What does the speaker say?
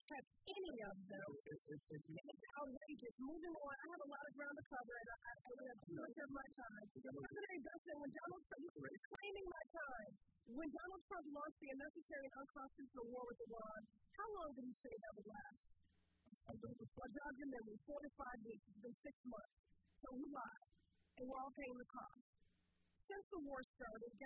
check any of them. It's outrageous. Moving on, I have a lot of ground to cover, and I only have 2 minutes of my time. President Dustin, when Donald Trump, this is reclaiming my time. When Donald Trump launched the unnecessary and unconstitutional war with Iran, how long did he say that would last? A documentary, 4 to 5 weeks. It's been 6 months. So he lied, and we're all paying the cost. Since the war started,